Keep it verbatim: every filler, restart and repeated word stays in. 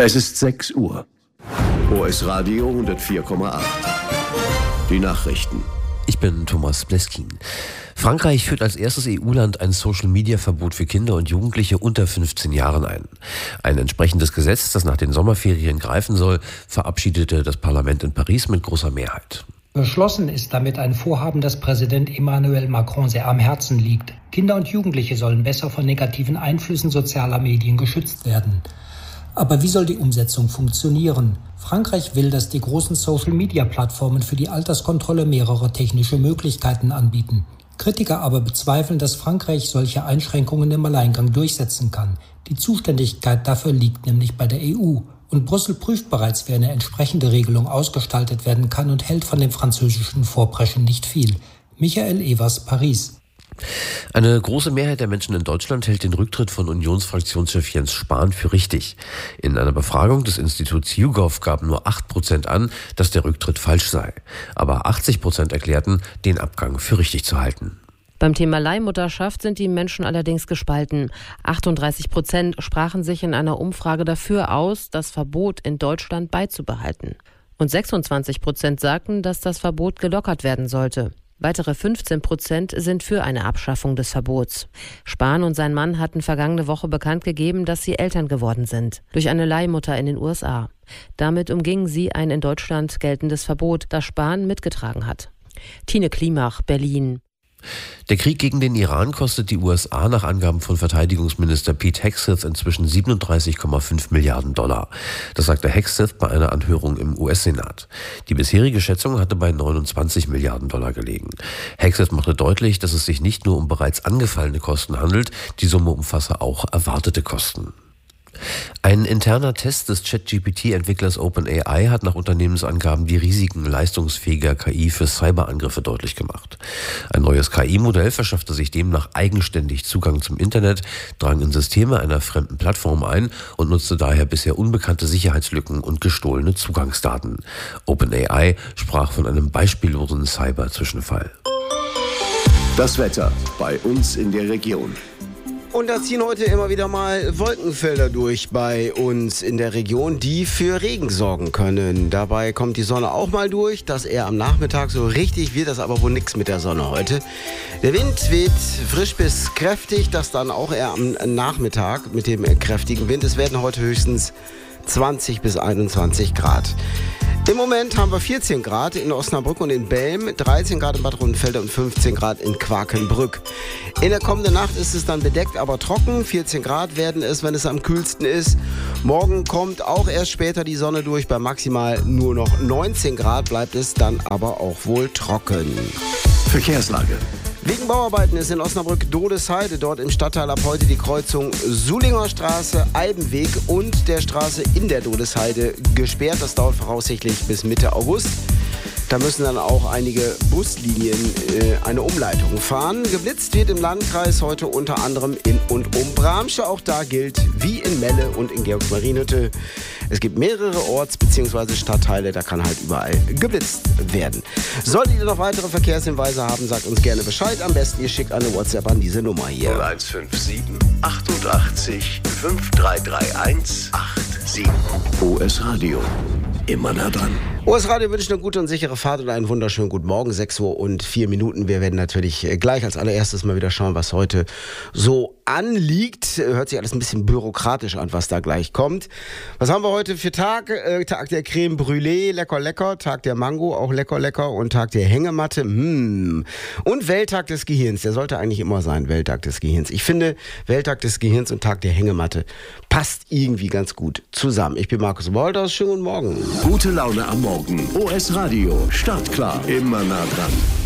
Es ist sechs Uhr. O S Radio hundertvier Komma acht. Die Nachrichten. Ich bin Thomas Bleskin. Frankreich führt als erstes E U-Land ein Social-Media-Verbot für Kinder und Jugendliche unter fünfzehn Jahren ein. Ein entsprechendes Gesetz, das nach den Sommerferien greifen soll, verabschiedete das Parlament in Paris mit großer Mehrheit. Beschlossen ist damit ein Vorhaben, das Präsident Emmanuel Macron sehr am Herzen liegt. Kinder und Jugendliche sollen besser von negativen Einflüssen sozialer Medien geschützt werden. Aber wie soll die Umsetzung funktionieren? Frankreich will, dass die großen Social-Media-Plattformen für die Alterskontrolle mehrere technische Möglichkeiten anbieten. Kritiker aber bezweifeln, dass Frankreich solche Einschränkungen im Alleingang durchsetzen kann. Die Zuständigkeit dafür liegt nämlich bei der E U. Und Brüssel prüft bereits, wie eine entsprechende Regelung ausgestaltet werden kann und hält von dem französischen Vorpreschen nicht viel. Michael Evers, Paris. Eine große Mehrheit der Menschen in Deutschland hält den Rücktritt von Unionsfraktionschef Jens Spahn für richtig. In einer Befragung des Instituts YouGov gaben nur acht Prozent an, dass der Rücktritt falsch sei. Aber achtzig Prozent erklärten, den Abgang für richtig zu halten. Beim Thema Leihmutterschaft sind die Menschen allerdings gespalten. achtunddreißig Prozent sprachen sich in einer Umfrage dafür aus, das Verbot in Deutschland beizubehalten. Und sechsundzwanzig Prozent sagten, dass das Verbot gelockert werden sollte. Weitere fünfzehn Prozent sind für eine Abschaffung des Verbots. Spahn und sein Mann hatten vergangene Woche bekannt gegeben, dass sie Eltern geworden sind. Durch eine Leihmutter in den U S A. Damit umgingen sie ein in Deutschland geltendes Verbot, das Spahn mitgetragen hat. Tine Klimach, Berlin. Der Krieg gegen den Iran kostet die U S A nach Angaben von Verteidigungsminister Pete Hegseth inzwischen siebenunddreißig Komma fünf Milliarden Dollar. Das sagte Hegseth bei einer Anhörung im U S-Senat. Die bisherige Schätzung hatte bei neunundzwanzig Milliarden Dollar gelegen. Hegseth machte deutlich, dass es sich nicht nur um bereits angefallene Kosten handelt, die Summe umfasse auch erwartete Kosten. Ein interner Test des ChatGPT-Entwicklers OpenAI hat nach Unternehmensangaben die Risiken leistungsfähiger K I für Cyberangriffe deutlich gemacht. Ein neues K I-Modell verschaffte sich demnach eigenständig Zugang zum Internet, drang in Systeme einer fremden Plattform ein und nutzte daher bisher unbekannte Sicherheitslücken und gestohlene Zugangsdaten. OpenAI sprach von einem beispiellosen Cyber-Zwischenfall. Das Wetter bei uns in der Region. Und da ziehen heute immer wieder mal Wolkenfelder durch bei uns in der Region, die für Regen sorgen können. Dabei kommt die Sonne auch mal durch, das eher am Nachmittag. So richtig wird das aber wohl nichts mit der Sonne heute. Der Wind weht frisch bis kräftig, das dann auch eher am Nachmittag mit dem kräftigen Wind. Es werden heute höchstens zwanzig bis einundzwanzig Grad. Im Moment haben wir vierzehn Grad in Osnabrück und in Belm, dreizehn Grad in Bad Rodenfelde und fünfzehn Grad in Quakenbrück. In der kommenden Nacht ist es dann bedeckt, aber trocken. vierzehn Grad werden es, wenn es am kühlsten ist. Morgen kommt auch erst später die Sonne durch. Bei maximal nur noch neunzehn Grad bleibt es dann aber auch wohl trocken. Verkehrslage. Wegen Bauarbeiten ist in Osnabrück Dodesheide dort im Stadtteil ab heute die Kreuzung Sulinger Straße, Eibenweg und der Straße in der Dodesheide gesperrt. Das dauert voraussichtlich bis Mitte August. Da müssen dann auch einige Buslinien äh, eine Umleitung fahren. Geblitzt wird im Landkreis heute unter anderem in und um Bramsche. Auch da gilt, wie in Melle und in Georgsmarienhütte, es gibt mehrere Orts- bzw. Stadtteile, da kann halt überall geblitzt werden. Solltet ihr noch weitere Verkehrshinweise haben, sagt uns gerne Bescheid. Am besten ihr schickt eine WhatsApp an diese Nummer hier. null eins fünf sieben achtundachtzig fünf drei drei eins acht sieben. O S Radio. Immer nah dran. O S Radio wünscht eine gute und sichere Fahrt und einen wunderschönen guten Morgen. sechs Uhr und vier Minuten. Wir werden natürlich gleich als allererstes mal wieder schauen, was heute so anliegt. Hört sich alles ein bisschen bürokratisch an, was da gleich kommt. Was haben wir heute für Tag? Äh, Tag der Creme Brûlée, lecker, lecker. Tag der Mango, auch lecker, lecker. Und Tag der Hängematte, mm. Und Welttag des Gehirns. Der sollte eigentlich immer sein, Welttag des Gehirns. Ich finde, Welttag des Gehirns und Tag der Hängematte passt irgendwie ganz gut zusammen. Ich bin Markus Wolters. Schönen guten Morgen. Gute Laune am Morgen. O S Radio. Startklar. Immer nah dran.